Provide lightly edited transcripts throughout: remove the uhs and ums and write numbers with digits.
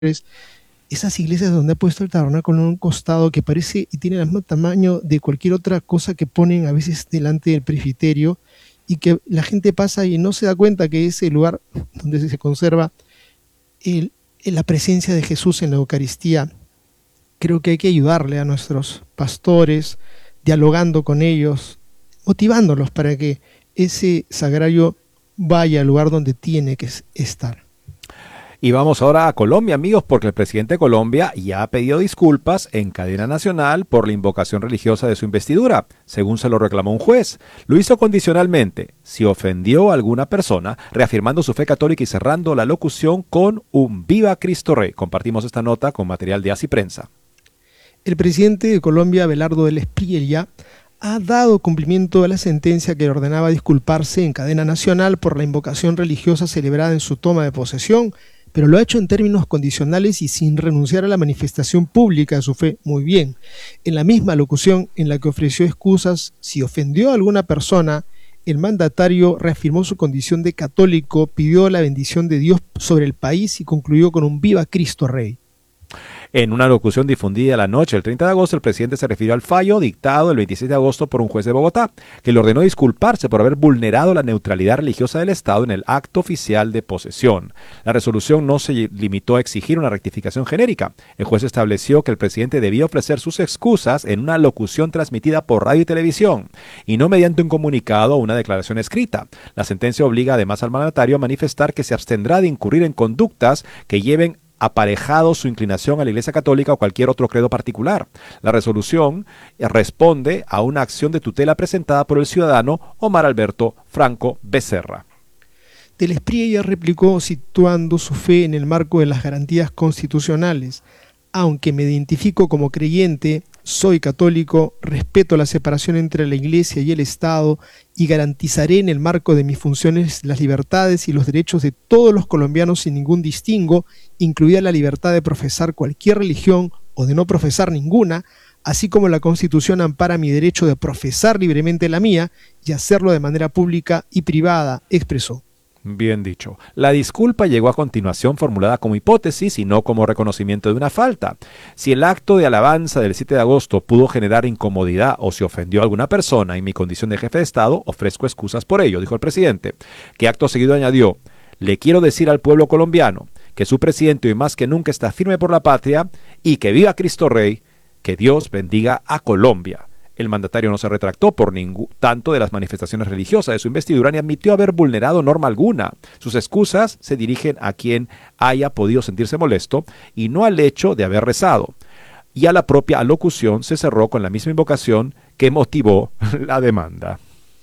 esas iglesias donde ha puesto el tabernáculo en un costado que parece y tiene el mismo tamaño de cualquier otra cosa que ponen a veces delante del presbiterio, y que la gente pasa y no se da cuenta que es el lugar donde se conserva la presencia de Jesús en la Eucaristía. Creo que hay que ayudarle a nuestros pastores, dialogando con ellos, motivándolos para que ese sagrario vaya al lugar donde tiene que estar. Y vamos ahora a Colombia, amigos, porque el presidente de Colombia ya ha pedido disculpas en cadena nacional por la invocación religiosa de su investidura, según se lo reclamó un juez. Lo hizo condicionalmente, si ofendió a alguna persona, reafirmando su fe católica y cerrando la locución con un Viva Cristo Rey. Compartimos esta nota con material de Así Prensa. El presidente de Colombia, Abelardo del Espriella, ha dado cumplimiento a la sentencia que le ordenaba disculparse en cadena nacional por la invocación religiosa celebrada en su toma de posesión, pero lo ha hecho en términos condicionales y sin renunciar a la manifestación pública de su fe. Muy bien. En la misma locución en la que ofreció excusas si ofendió a alguna persona, el mandatario reafirmó su condición de católico, pidió la bendición de Dios sobre el país y concluyó con un Viva Cristo Rey. En una locución difundida la noche del 30 de agosto, el presidente se refirió al fallo dictado el 26 de agosto por un juez de Bogotá, que le ordenó disculparse por haber vulnerado la neutralidad religiosa del Estado en el acto oficial de posesión. La resolución no se limitó a exigir una rectificación genérica. El juez estableció que el presidente debía ofrecer sus excusas en una locución transmitida por radio y televisión, y no mediante un comunicado o una declaración escrita. La sentencia obliga además al mandatario a manifestar que se abstendrá de incurrir en conductas que lleven aparejado su inclinación a la Iglesia Católica o cualquier otro credo particular. La resolución responde a una acción de tutela presentada por el ciudadano Omar Alberto Franco Becerra. Del Espriella replicó situando su fe en el marco de las garantías constitucionales. Aunque me identifico como creyente, soy católico, respeto la separación entre la Iglesia y el Estado y garantizaré en el marco de mis funciones las libertades y los derechos de todos los colombianos sin ningún distingo, incluida la libertad de profesar cualquier religión o de no profesar ninguna, así como la Constitución ampara mi derecho de profesar libremente la mía y hacerlo de manera pública y privada, expresó. Bien dicho. La disculpa llegó a continuación formulada como hipótesis y no como reconocimiento de una falta. Si el acto de alabanza del 7 de agosto pudo generar incomodidad o si ofendió a alguna persona en mi condición de jefe de Estado, ofrezco excusas por ello, dijo el presidente, que acto seguido añadió: le quiero decir al pueblo colombiano que su presidente hoy más que nunca está firme por la patria y que viva Cristo Rey, que Dios bendiga a Colombia. El mandatario no se retractó por tanto de las manifestaciones religiosas de su investidura ni admitió haber vulnerado norma alguna. Sus excusas se dirigen a quien haya podido sentirse molesto y no al hecho de haber rezado. Y a la propia alocución se cerró con la misma invocación que motivó la demanda.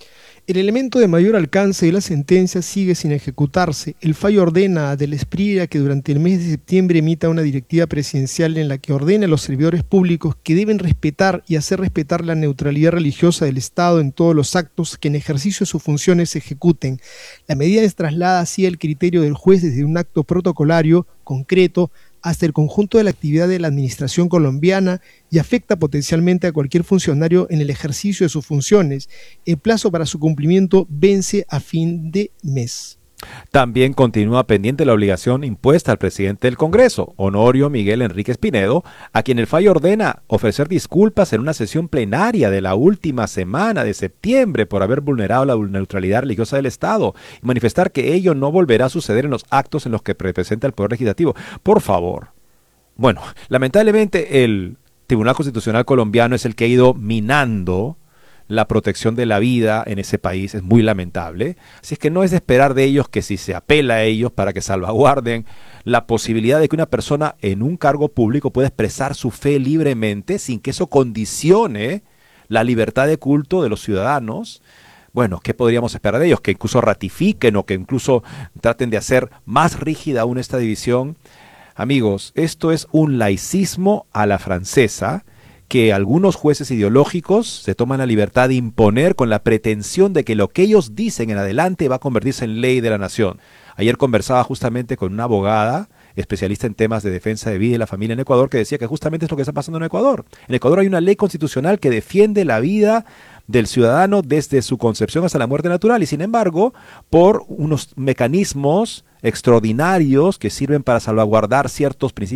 El elemento de mayor alcance de la sentencia sigue sin ejecutarse. El fallo ordena a Del Espriella que durante el mes de septiembre emita una directiva presidencial en la que ordena a los servidores públicos que deben respetar y hacer respetar la neutralidad religiosa del Estado en todos los actos que en ejercicio de sus funciones se ejecuten. La medida es traslada así el criterio del juez desde un acto protocolario concreto hasta el conjunto de la actividad de la administración colombiana y afecta potencialmente a cualquier funcionario en el ejercicio de sus funciones. El plazo para su cumplimiento vence a fin de mes. También continúa pendiente la obligación impuesta al presidente del Congreso, Honorio Miguel Enríquez Pinedo, a quien el fallo ordena ofrecer disculpas en una sesión plenaria de la última semana de septiembre por haber vulnerado la neutralidad religiosa del Estado y manifestar que ello no volverá a suceder en los actos en los que representa el Poder Legislativo. Por favor. Bueno, lamentablemente el Tribunal Constitucional colombiano es el que ha ido minando la protección de la vida en ese país. Es muy lamentable. Así es que no es de esperar de ellos que si se apela a ellos para que salvaguarden la posibilidad de que una persona en un cargo público pueda expresar su fe libremente sin que eso condicione la libertad de culto de los ciudadanos. Bueno, ¿qué podríamos esperar de ellos? Que incluso ratifiquen o que incluso traten de hacer más rígida aún esta división. Amigos, esto es un laicismo a la francesa, que algunos jueces ideológicos se toman la libertad de imponer con la pretensión de que lo que ellos dicen en adelante va a convertirse en ley de la nación. Ayer conversaba justamente con una abogada especialista en temas de defensa de vida y la familia en Ecuador que decía que justamente es lo que está pasando en Ecuador. En Ecuador hay una ley constitucional que defiende la vida del ciudadano desde su concepción hasta la muerte natural y sin embargo, por unos mecanismos extraordinarios que sirven para salvaguardar ciertos principios